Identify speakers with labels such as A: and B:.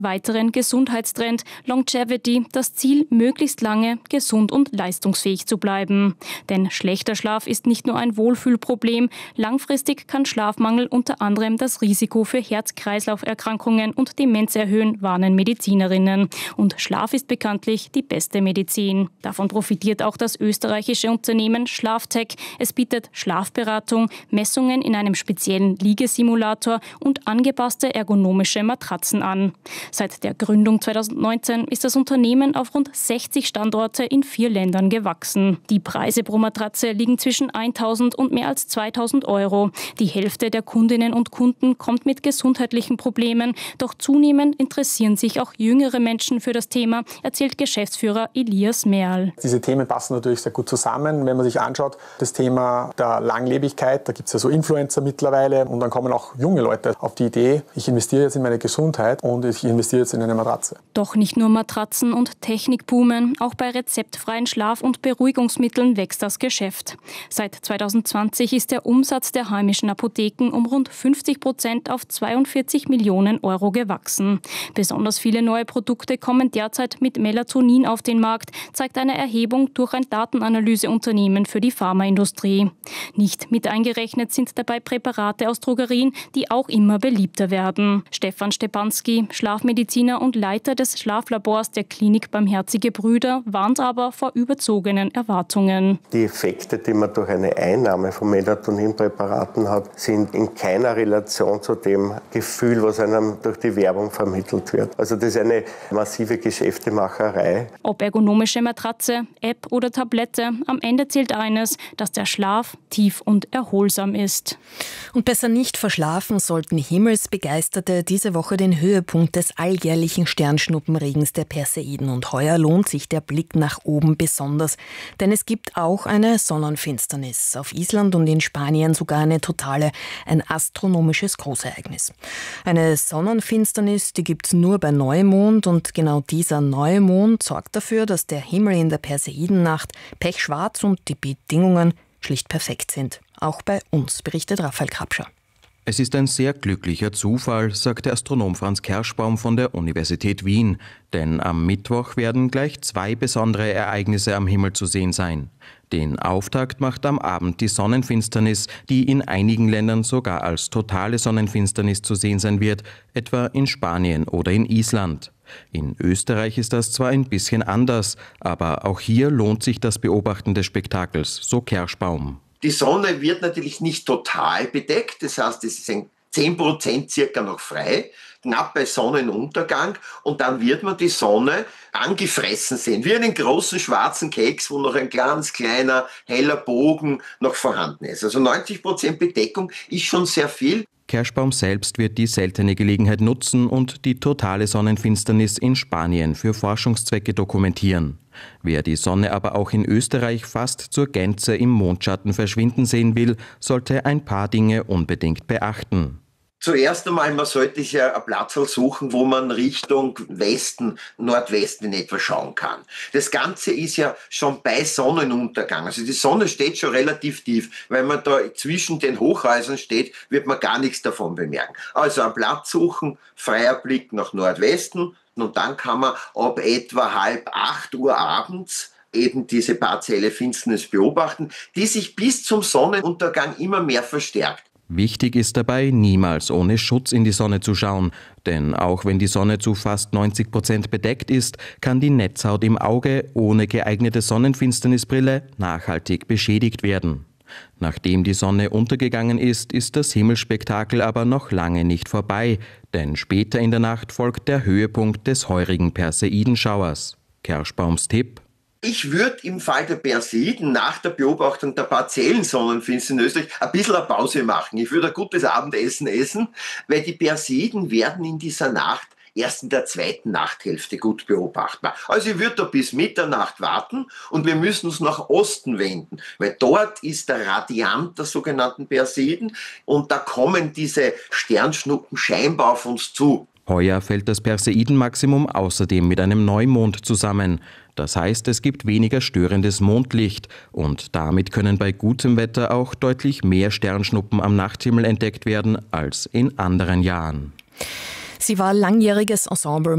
A: weiteren Gesundheitstrend Longevity, das Ziel, möglichst lange gesund und leistungsfähig zu bleiben. Denn schlechter Schlaf ist nicht nur ein Wohlfühlproblem, langfristig kann Schlafmangel unter anderem das Risiko für Herz-Kreislauf-Erkrankungen und Demenz erhöhen, warnen Medizinerinnen. Und Schlaf ist bekanntlich die beste Medizin. Davon profitiert auch das österreichische Unternehmen Schlaftech. Es bietet Schlafberatung, Messungen in einem speziellen Liegesimulator und angepasste ergonomische Matratzen an. Seit der Gründung 2019 ist das Unternehmen auf rund 60 Standorte in 4 Ländern gewachsen. Die Preise pro Matratze liegen zwischen 1.000 und mehr als 2.000 Euro. Die Hälfte der Kundinnen und Kunden kommt mit gesundheitlichen Problemen. Doch zunehmend interessieren sich auch jüngere Menschen für das Thema, erzählt Geschäftsführer Elias Merl.
B: Diese Themen passen natürlich sehr gut zusammen. Wenn man sich anschaut, das Thema der Langlebigkeit, da gibt es ja so Influencer mittlerweile und dann kommen auch junge Leute auf die Idee, ich investiere jetzt in meine Gesundheit und ich investiere jetzt in eine Matratze.
A: Doch nicht nur Matratzen und Technik boomen, auch bei rezeptfreien Schlaf- und Beruhigungsmitteln wächst das Geschäft. Seit 2020 ist der Umsatz der heimischen Apotheken um rund 50% auf 42 Millionen Euro gewachsen. Besonders viele neue Produkte kommen derzeit mit Melatonin auf den Markt, zeigt eine Erhebung durch ein Datenanalyseunternehmen für die Pharmaindustrie. Nicht mit eingerechnet sind dabei Präparate aus Drogerien, die auch immer beliebter werden. Stefan Stepanski, Schlafmediziner und Leiter des Schlaflabors der Klinik Barmherzige Brüder, warnt aber vor überzogenen Erwartungen.
C: Die Effekte, die man durch eine Einnahme von Melatoninpräparaten hat, sind in keiner Relation zu dem Gefühl, was einem durch die Werbung vermittelt wird. Also das ist eine massive Geschäftemacherei.
A: Ob ergonomische Matratze, App oder Tablette, am Ende zählt eines, dass der Schlaf tief und erholsam ist.
D: Und besser nicht verschlafen sollten Himmelsbegeisterte diese Woche den Höhepunkt des alljährlichen Sternschnuppenregens der Perseiden. Und heuer lohnt sich der Blick nach oben besonders, denn es gibt auch eine Sonnenfinsternis. Auf Island und in Spanien sogar eine totale, ein astronomisches Großereignis. Eine Sonnenfinsternis, die gibt's nur bei Neumond und genau dieser Neumond sorgt dafür, dass der Himmel in der Perseidennacht pechschwarz und die Bedingungen schlicht perfekt sind. Auch bei uns, berichtet Raphael Krapscher.
E: Es ist ein sehr glücklicher Zufall, sagt der Astronom Franz Kerschbaum von der Universität Wien. Denn am Mittwoch werden gleich 2 besondere Ereignisse am Himmel zu sehen sein. Den Auftakt macht am Abend die Sonnenfinsternis, die in einigen Ländern sogar als totale Sonnenfinsternis zu sehen sein wird, etwa in Spanien oder in Island. In Österreich ist das zwar ein bisschen anders, aber auch hier lohnt sich das Beobachten des Spektakels, so Kerschbaum.
F: Die Sonne wird natürlich nicht total bedeckt, das heißt, es ist 10% circa noch frei, knapp bei Sonnenuntergang und dann wird man die Sonne angefressen sehen, wie einen großen schwarzen Keks, wo noch ein ganz kleiner, heller Bogen noch vorhanden ist. Also 90% Bedeckung ist schon sehr viel.
E: Kerschbaum selbst wird die seltene Gelegenheit nutzen und die totale Sonnenfinsternis in Spanien für Forschungszwecke dokumentieren. Wer die Sonne aber auch in Österreich fast zur Gänze im Mondschatten verschwinden sehen will, sollte ein paar Dinge unbedingt beachten.
F: Zuerst einmal, man sollte sich ja einen Platz suchen, wo man Richtung Westen, Nordwesten in etwa schauen kann. Das Ganze ist ja schon bei Sonnenuntergang. Also die Sonne steht schon relativ tief. Wenn man da zwischen den Hochhäusern steht, wird man gar nichts davon bemerken. Also einen Platz suchen, freier Blick nach Nordwesten und dann kann man ab etwa 7:30 Uhr abends eben diese partielle Finsternis beobachten, die sich bis zum Sonnenuntergang immer mehr verstärkt.
E: Wichtig ist dabei, niemals ohne Schutz in die Sonne zu schauen, denn auch wenn die Sonne zu fast 90% bedeckt ist, kann die Netzhaut im Auge ohne geeignete Sonnenfinsternisbrille nachhaltig beschädigt werden. Nachdem die Sonne untergegangen ist, ist das Himmelsspektakel aber noch lange nicht vorbei, denn später in der Nacht folgt der Höhepunkt des heurigen Perseidenschauers. Kerschbaums Tipp:
F: Ich würde im Fall der Perseiden nach der Beobachtung der partiellen Sonnenfinsternis in Österreich ein bisschen eine Pause machen. Ich würde ein gutes Abendessen essen, weil die Perseiden werden in dieser Nacht erst in der zweiten Nachthälfte gut beobachtbar. Also ich würde da bis Mitternacht warten und wir müssen uns nach Osten wenden, weil dort ist der Radiant der sogenannten Perseiden und da kommen diese Sternschnuppen scheinbar auf uns zu.
E: Heuer fällt das Perseidenmaximum außerdem mit einem Neumond zusammen. Das heißt, es gibt weniger störendes Mondlicht und damit können bei gutem Wetter auch deutlich mehr Sternschnuppen am Nachthimmel entdeckt werden als in anderen Jahren.
D: Sie war langjähriges Ensemble